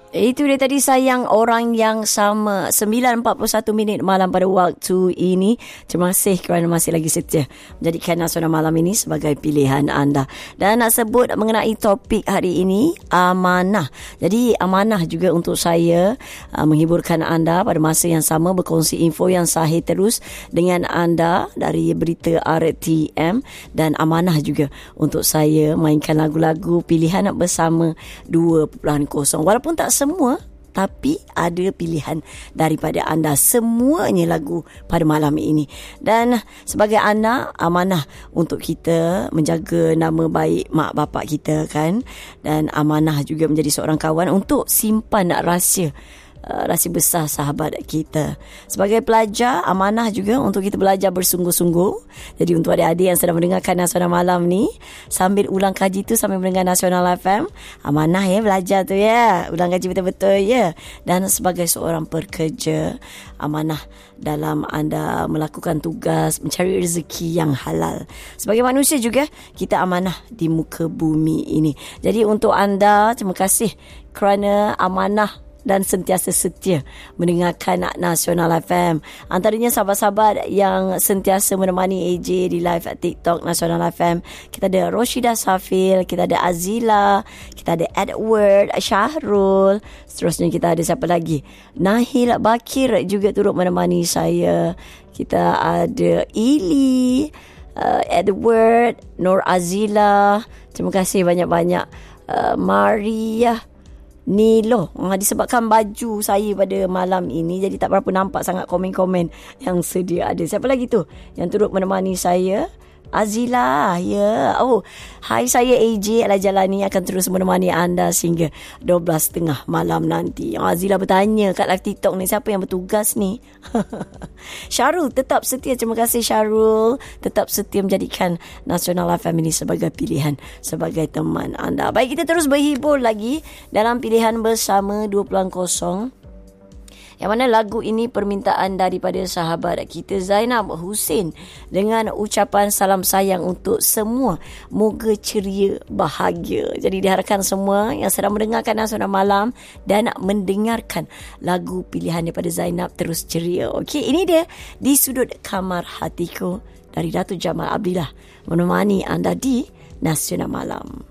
Itu dia tadi sayang orang yang sama. 9.41 minit malam pada waktu ini. Terima kasih kerana masih lagi setia menjadikan Nasional Malam ini sebagai pilihan anda. Dan nak sebut mengenai topik hari ini, amanah. Jadi amanah juga untuk saya menghiburkan anda pada masa yang sama, berkongsi info yang sahih terus dengan anda dari berita RTM. Dan amanah juga untuk saya mainkan lagu-lagu pilihan bersama 2.0. Walaupun tak semua, tapi ada pilihan daripada anda. Semuanya lagu pada malam ini. Dan sebagai anak, amanah untuk kita menjaga nama baik mak bapak kita kan. Dan amanah juga menjadi seorang kawan untuk simpan rahsia besar sahabat kita. Sebagai pelajar, amanah juga untuk kita belajar bersungguh-sungguh. Jadi untuk adik-adik yang sedang mendengarkan Nasional Malam ni, sambil ulang kaji tu, sambil mendengar Nasional FM, amanah ya belajar tu ya. Ulang kaji betul-betul ya. Dan sebagai seorang pekerja, amanah dalam anda melakukan tugas, mencari rezeki yang halal. Sebagai manusia juga, kita amanah di muka bumi ini. Jadi untuk anda, terima kasih kerana amanah dan sentiasa setia mendengarkan Nasional FM. Antaranya sahabat-sahabat yang sentiasa menemani AJ di live at TikTok Nasional FM. Kita ada Roshida Safil, kita ada Azila, kita ada Edward, Syahrul. Seterusnya kita ada siapa lagi? Nahil Bakir juga turut menemani saya. Kita ada Ili, Edward, Nur Azila. Terima kasih banyak-banyak. Maria Nilo, disebabkan baju saya pada malam ini, jadi tak berapa nampak sangat komen-komen yang sedia ada. Siapa lagi tu yang turut menemani saya? Azila, ya. Oh, hai, saya AJ Al-Jalani akan terus menemani anda sehingga 12.30 malam nanti. Azila bertanya kat live TikTok ni, siapa yang bertugas ni? Syarul tetap setia. Terima kasih Syarul, tetap setia menjadikan Nasional FM ini sebagai pilihan, sebagai teman anda. Baik, kita terus berhibur lagi dalam pilihan bersama 2.0. Yang mana lagu ini permintaan daripada sahabat kita Zainab Hussein dengan ucapan salam sayang untuk semua. Moga ceria, bahagia. Jadi diharapkan semua yang sedang mendengarkan Nasional Malam dan mendengarkan lagu pilihan daripada Zainab terus ceria. Okey, ini dia Di Sudut Kamar Hatiku dari Datuk Jamal Abdillah menemani anda di Nasional Malam.